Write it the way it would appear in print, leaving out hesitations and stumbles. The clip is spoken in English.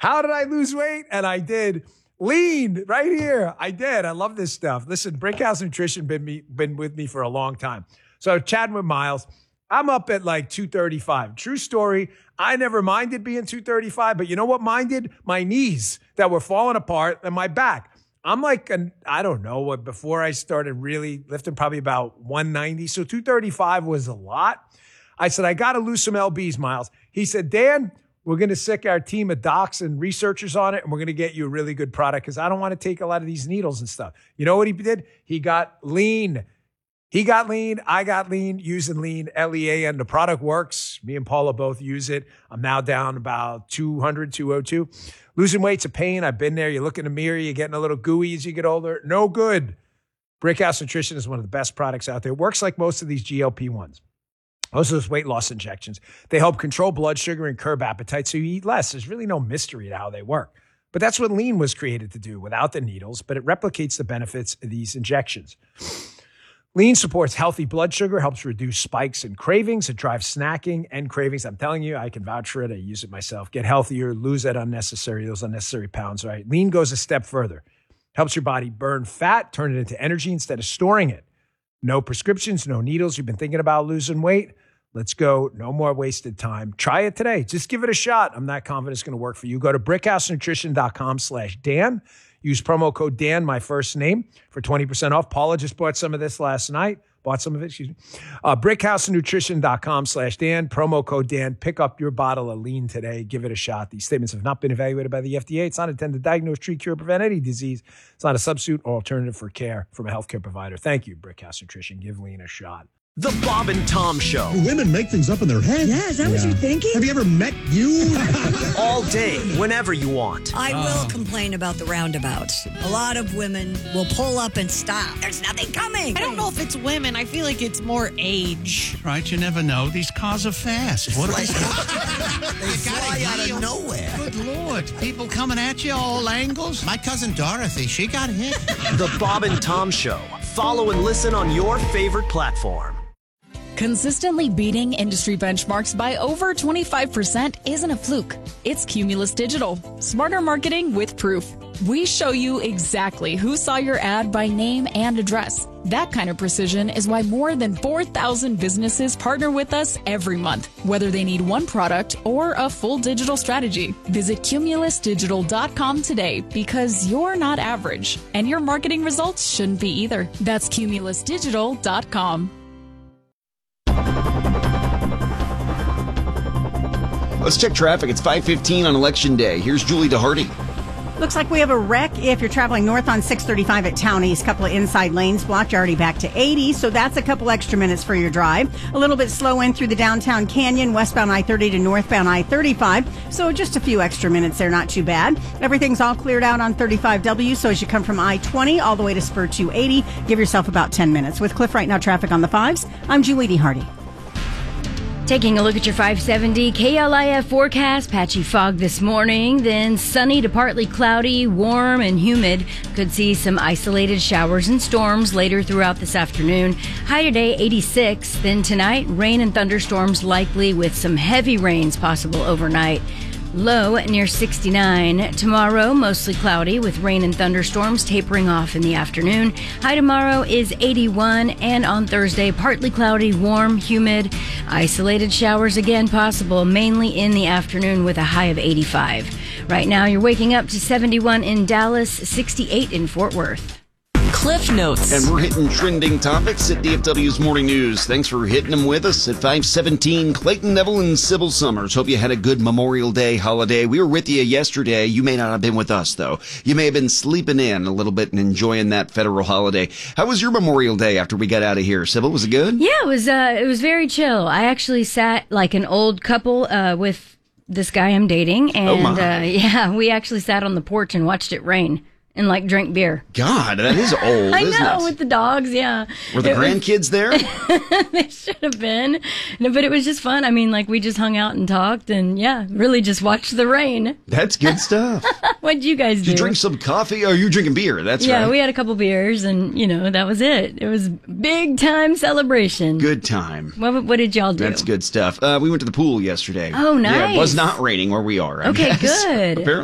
How did I lose weight? And I did. Lean right here. I did. I love this stuff. Listen, Brickhouse Nutrition been with me for a long time. So chatting with Miles, I'm up at like 235. True story. I never minded being 235, but you know what minded? My knees that were falling apart and my back. I'm like, I don't know, before I started really lifting, probably about 190. So 235 was a lot. I said, I got to lose some LBs, Miles. He said, Dan, we're going to sick our team of docs and researchers on it, and we're going to get you a really good product because I don't want to take a lot of these needles and stuff. You know what he did? He got lean. He got lean. I got lean using lean, LEAN. The product works. Me and Paula both use it. I'm now down about 200, 202. Losing weight's a pain. I've been there. You look in the mirror, you're getting a little gooey as you get older. No good. Brickhouse Nutrition is one of the best products out there. It works like most of these GLP-1s. Most of those weight loss injections. They help control blood sugar and curb appetite so you eat less. There's really no mystery to how they work. But that's what lean was created to do without the needles, but it replicates the benefits of these injections. Lean supports healthy blood sugar, helps reduce spikes and cravings. It drives snacking and cravings. I'm telling you, I can vouch for it. I use it myself. Get healthier, lose those unnecessary pounds, right? Lean goes a step further. Helps your body burn fat, turn it into energy instead of storing it. No prescriptions, no needles. You've been thinking about losing weight? Let's go. No more wasted time. Try it today. Just give it a shot. I'm not confident it's going to work for you. Go to brickhousenutrition.com/Dan. Use promo code Dan, my first name, for 20% off. Paula just bought some of this last night. Brickhousenutrition.com/Dan. Promo code Dan. Pick up your bottle of lean today. Give it a shot. These statements have not been evaluated by the FDA. It's not intended to diagnose, treat, cure, prevent any disease. It's not a substitute or alternative for care from a healthcare provider. Thank you, Brickhouse Nutrition. Give lean a shot. The Bob and Tom Show. Women make things up in their head. Yeah, is that what you're thinking? Have you ever met you? All day, whenever you want. I will complain about the roundabouts. A lot of women will pull up and stop. There's nothing coming. I don't know if it's women. I feel like it's more age. Right, you never know. These cars are fast. What They fly out of nowhere. Good Lord. People coming at you all angles. My cousin Dorothy, she got hit. The Bob and Tom Show. Follow and listen on your favorite platform. Consistently beating industry benchmarks by over 25% isn't a fluke. It's Cumulus Digital. Smarter marketing with proof. We show you exactly who saw your ad by name and address. That kind of precision is why more than 4,000 businesses partner with us every month, whether they need one product or a full digital strategy. Visit cumulusdigital.com today because you're not average, and your marketing results shouldn't be either. That's cumulusdigital.com. Let's check traffic. It's 5:15 on Election Day. Here's Julie DeHardy. Looks like we have a wreck if you're traveling north on 635 at Town East. Couple of inside lanes blocked. You're already back to 80, so that's a couple extra minutes for your drive. A little bit slow in through the downtown canyon, westbound I-30 to northbound I-35. So just a few extra minutes there, not too bad. Everything's all cleared out on 35W, so as you come from I-20 all the way to Spur 280, give yourself about 10 minutes. With Cliff Right Now traffic on the 5s, I'm Julie DeHardy. Taking a look at your 570 KLIF forecast, patchy fog this morning, then sunny to partly cloudy, warm and humid. Could see some isolated showers and storms later throughout this afternoon. High today, 86. Then tonight, rain and thunderstorms likely with some heavy rains possible overnight. Low near 69. Tomorrow, mostly cloudy with rain and thunderstorms tapering off in the afternoon. High tomorrow is 81, and on Thursday, partly cloudy, warm, humid. Isolated showers again possible, mainly in the afternoon with a high of 85. Right now, you're waking up to 71 in Dallas, 68 in Fort Worth. Cliff Notes. And we're hitting trending topics at DFW's Morning News. Thanks for hitting them with us at 5:17. Clayton Neville and Sybil Summers. Hope you had a good Memorial Day holiday. We were with you yesterday. You may not have been with us, though. You may have been sleeping in a little bit and enjoying that federal holiday. How was your Memorial Day after we got out of here? Sybil, was it good? Yeah, it was very chill. I actually sat like an old couple with this guy I'm dating. And we actually sat on the porch and watched it rain. And drank beer. God, that is old, I isn't know, it? with the dogs, yeah. Were the grandkids there? They should have been. No, but it was just fun. I mean, we just hung out and talked and, really just watched the rain. That's good stuff. What'd you guys do? Did you drink some coffee? Oh, you're drinking beer. That's right. Yeah, we had a couple beers and, that was it. It was big time celebration. Good time. What did y'all do? That's good stuff. We went to the pool yesterday. Oh, nice. Yeah, it was not raining where we are. Okay, good. Apparently